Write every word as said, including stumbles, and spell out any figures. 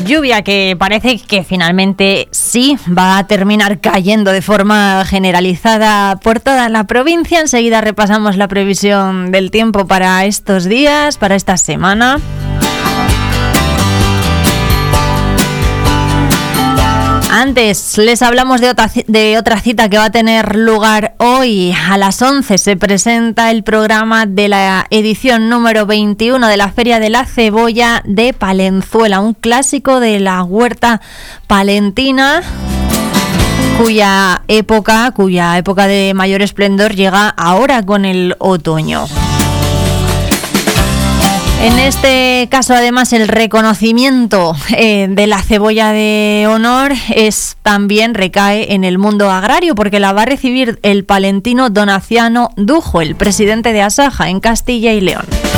lluvia que parece que finalmente sí va a terminar cayendo de forma generalizada por toda la provincia. Enseguida repasamos la previsión del tiempo para estos días, para esta semana. Antes les hablamos de otra, de otra cita que va a tener lugar hoy. A las once se presenta el programa de la edición número veintiuno de la Feria de la Cebolla de Palenzuela, un clásico de la huerta palentina, cuya época, cuya época de mayor esplendor llega ahora con el otoño. En este caso, además, el reconocimiento eh, de la cebolla de honor es también recae en el mundo agrario, porque la va a recibir el palentino Donaciano Dujo, el presidente de Asaja en Castilla y León.